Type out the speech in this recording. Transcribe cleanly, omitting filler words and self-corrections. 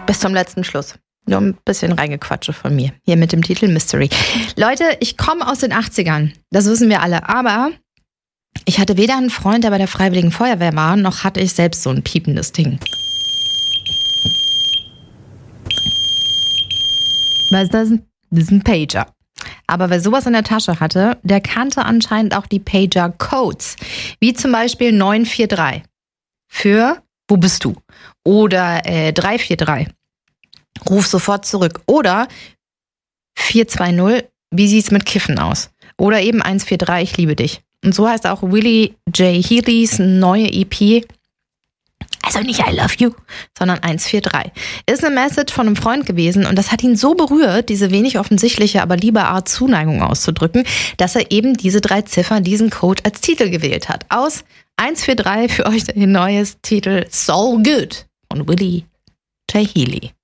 Bis zum letzten Schluss. Nur ein bisschen reingequatsche von mir. Hier mit dem Titel Mystery. Leute, ich komme aus den 80ern. Das wissen wir alle. Aber ich hatte weder einen Freund, der bei der Freiwilligen Feuerwehr war, noch hatte ich selbst so ein piependes Ding. Was ist das? Das ist ein Pager. Aber wer sowas in der Tasche hatte, der kannte anscheinend auch die Pager-Codes. Wie zum Beispiel 943 für Wo bist du? Oder 343. Ruf sofort zurück. Oder 420, wie sieht's mit Kiffen aus? Oder eben 143, ich liebe dich. Und so heißt auch Willie J. Healys neue EP. Also nicht I love you, sondern 143. Ist eine Message von einem Freund gewesen und das hat ihn so berührt, diese wenig offensichtliche, aber liebe Art Zuneigung auszudrücken, dass er eben diese 3 Ziffern, diesen Code als Titel gewählt hat. Aus 143 für euch ein neues Titel So Good von Willie J. Healy.